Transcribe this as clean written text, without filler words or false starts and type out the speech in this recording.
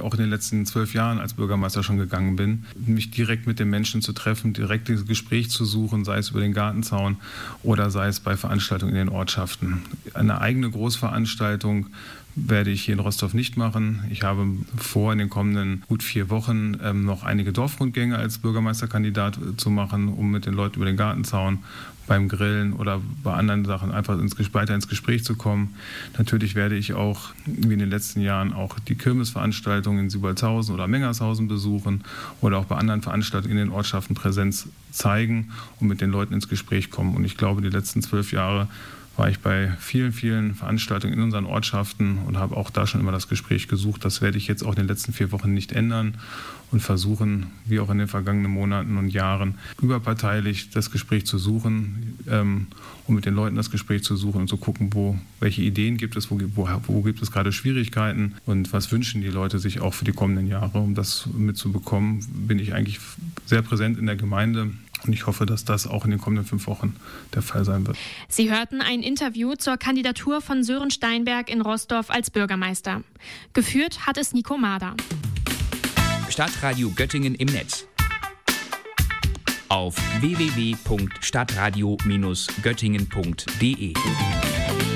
auch in den letzten 12 Jahren als Bürgermeister schon gegangen bin, mich direkt mit den Menschen zu treffen, direkt das Gespräch zu suchen, sei es über den Gartenzaun oder sei es bei Veranstaltungen in den Ortschaften. Eine eigene Großveranstaltung werde ich hier in Rostorf nicht machen. Ich habe vor, in den kommenden gut 4 Wochen noch einige Dorfrundgänge als Bürgermeisterkandidat zu machen, um mit den Leuten über den Gartenzaun beim Grillen oder bei anderen Sachen einfach weiter ins Gespräch zu kommen. Natürlich werde ich auch, wie in den letzten Jahren, auch die Kirmesveranstaltungen in Siebaldshausen oder Mengershausen besuchen oder auch bei anderen Veranstaltungen in den Ortschaften Präsenz zeigen und mit den Leuten ins Gespräch kommen. Und ich glaube, die letzten 12 Jahre war ich bei vielen, vielen Veranstaltungen in unseren Ortschaften und habe auch da schon immer das Gespräch gesucht. Das werde ich jetzt auch in den letzten 4 Wochen nicht ändern und versuchen, wie auch in den vergangenen Monaten und Jahren, überparteilich das Gespräch zu suchen, um mit den Leuten das Gespräch zu suchen und zu gucken, welche Ideen gibt es, wo gibt es gerade Schwierigkeiten und was wünschen die Leute sich auch für die kommenden Jahre. Um das mitzubekommen, bin ich eigentlich sehr präsent in der Gemeinde. Und ich hoffe, dass das auch in den kommenden 5 Wochen der Fall sein wird. Sie hörten ein Interview zur Kandidatur von Sören Steinberg in Rostorf als Bürgermeister. Geführt hat es Nico Mader. Stadtradio Göttingen im Netz. Auf www.stadtradio-göttingen.de